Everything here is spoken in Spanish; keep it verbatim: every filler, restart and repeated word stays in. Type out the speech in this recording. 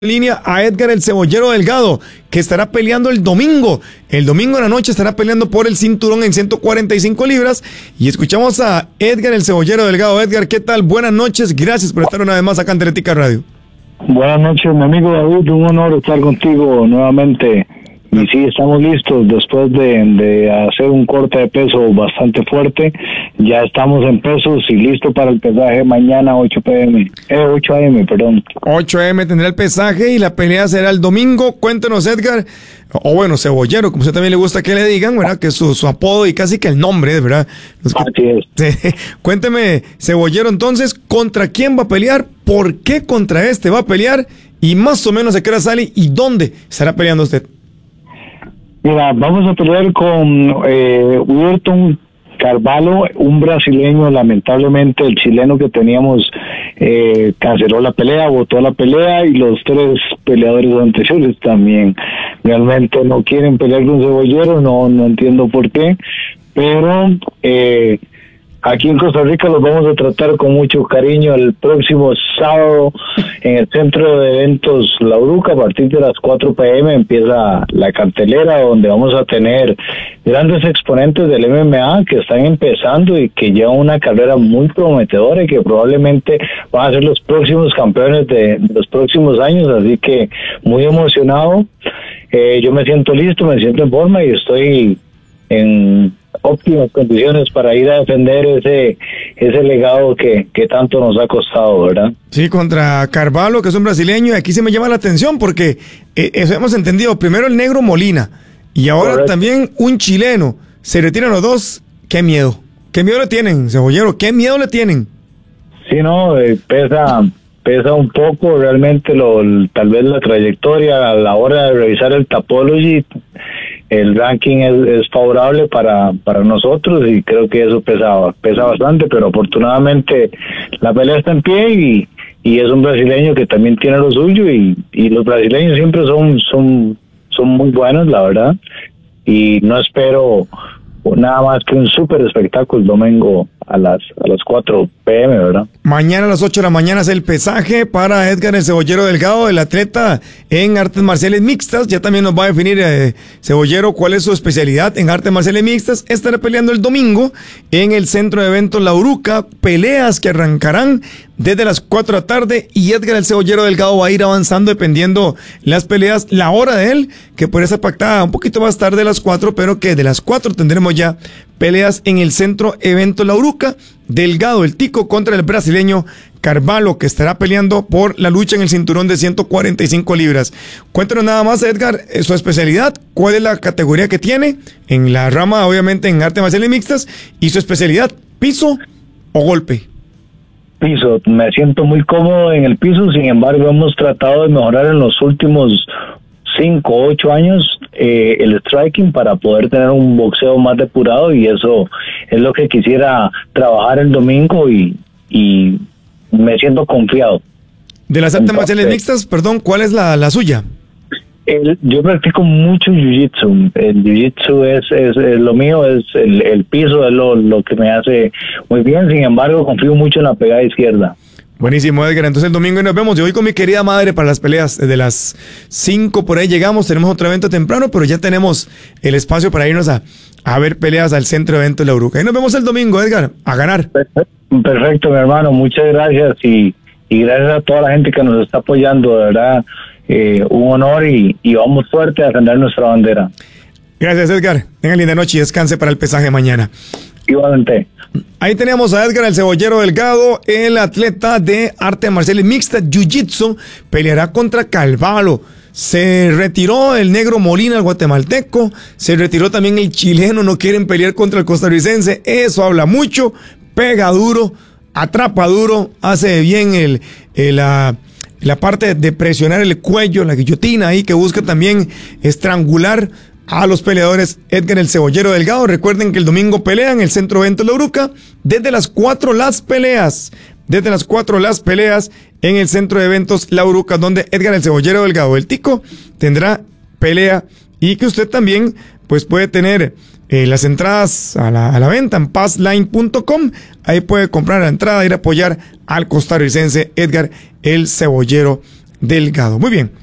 Línea a Edgar el Cebollero Delgado, que estará peleando el domingo. El domingo en la noche estará peleando por el cinturón en ciento cuarenta y cinco libras. Y escuchamos a Edgar el Cebollero Delgado. Edgar, ¿qué tal? Buenas noches. Gracias por estar una vez más acá en Teletica Radio. Buenas noches, mi amigo David. Un honor estar contigo nuevamente. Y sí, estamos listos después de, de hacer un corte de peso bastante fuerte. Ya estamos en pesos y listo para el pesaje mañana ocho pe eme. Eh, ocho a eme, perdón. ocho a eme tendrá el pesaje y la pelea será el domingo. Cuéntenos, Edgar, o bueno, Cebollero, como usted también le gusta que le digan, ¿verdad? Que es su, su apodo y casi que el nombre, ¿verdad? Los que... Así es. Cuénteme, Cebollero, entonces, ¿contra quién va a pelear? ¿Por qué contra este va a pelear? Y más o menos a qué hora sale y dónde estará peleando usted. Mira, vamos a pelear con eh, Wilton Carvalho, un brasileño. Lamentablemente el chileno que teníamos eh, canceló la pelea, votó la pelea, y los tres peleadores anteriores también realmente no quieren pelear con Cebollero. No, no entiendo por qué, pero eh, aquí en Costa Rica los vamos a tratar con mucho cariño el próximo sábado en el Centro de Eventos La Uruca. A partir de las cuatro pe eme empieza la cartelera, donde vamos a tener grandes exponentes del eme eme a que están empezando y que llevan una carrera muy prometedora y que probablemente van a ser los próximos campeones de, de los próximos años. Así que muy emocionado. Eh, yo me siento listo, me siento en forma y estoy en óptimas condiciones para ir a defender ese ese legado que, que tanto nos ha costado, ¿verdad? Sí, contra Carvalho, que es un brasileño, y aquí se me llama la atención porque eh, eso hemos entendido. Primero el negro Molina y ahora Correcto. También un chileno. Se retiran los dos. Qué miedo. ¿Qué miedo le tienen, Cebollero? ¿Qué miedo le tienen? Sí, no, eh, pesa pesa un poco realmente lo tal vez la trayectoria a la hora de revisar el Tapology. El ranking es, es favorable para, para nosotros y creo que eso pesa, pesa bastante, pero afortunadamente la pelea está en pie y, y es un brasileño que también tiene lo suyo y, y los brasileños siempre son, son, son muy buenos, la verdad, y no espero nada más que un súper espectáculo el domingo a las a las cuatro pe eme, ¿verdad? Mañana a las ocho de la mañana es el pesaje para Edgar el Cebollero Delgado, el atleta en artes marciales mixtas. Ya también nos va a definir eh, Cebollero cuál es su especialidad en artes marciales mixtas. Estará peleando el domingo en el Centro de Eventos La Uruca, peleas que arrancarán desde las cuatro de la tarde y Edgar el Cebollero Delgado va a ir avanzando dependiendo las peleas, la hora de él, que puede ser pactada un poquito más tarde de las cuatro, pero que de las cuatro tendremos ya peleas en el Centro Evento La Uruca. Delgado, el tico, contra el brasileño Carvalho, que estará peleando por la lucha en el cinturón de ciento cuarenta y cinco libras. Cuéntanos nada más, Edgar, su especialidad, cuál es la categoría que tiene en la rama, obviamente, en artes marciales mixtas, y su especialidad, piso o golpe. Piso, me siento muy cómodo en el piso, sin embargo hemos tratado de mejorar en los últimos cinco, ocho años eh, el striking para poder tener un boxeo más depurado, y eso es lo que quisiera trabajar el domingo y, y me siento confiado. De las artes marciales mixtas, perdón, ¿cuál es la, la suya? El, yo practico mucho jiu-jitsu. El jiu-jitsu es, es, es lo mío, es el, el piso es lo, lo que me hace muy bien, sin embargo confío mucho en la pegada izquierda. Buenísimo, Edgar. Entonces el domingo nos vemos. Yo voy con mi querida madre para las peleas. Desde las cinco por ahí llegamos. Tenemos otro evento temprano, pero ya tenemos el espacio para irnos a, a ver peleas al Centro de Eventos La Uruca. Y nos vemos el domingo, Edgar, a ganar. Perfecto, Perfecto mi hermano. Muchas gracias y, y gracias a toda la gente que nos está apoyando. De verdad, eh, un honor y, y vamos fuerte a defender nuestra bandera. Gracias, Edgar. Tenga linda noche y descanse para el pesaje mañana. Igualmente. Ahí tenemos a Edgar el Cebollero Delgado, el atleta de artes marciales mixtas, jiu-jitsu, peleará contra Carvalho. Se retiró el negro Molina, el guatemalteco, se retiró también el chileno, no quieren pelear contra el costarricense, eso habla mucho, pega duro, atrapa duro, hace bien el, el la, la parte de presionar el cuello, la guillotina ahí que busca también estrangular a los peleadores. Edgar el Cebollero Delgado. Recuerden que el domingo pelea en el Centro Evento La Uruca. Desde las cuatro las peleas. Desde las cuatro las peleas en el Centro de Eventos La Uruca, donde Edgar el Cebollero Delgado, el tico, tendrá pelea y que usted también pues puede tener eh, las entradas a la, a la venta en passline punto com. Ahí puede comprar la entrada, ir a apoyar al costarricense Edgar el Cebollero Delgado. Muy bien.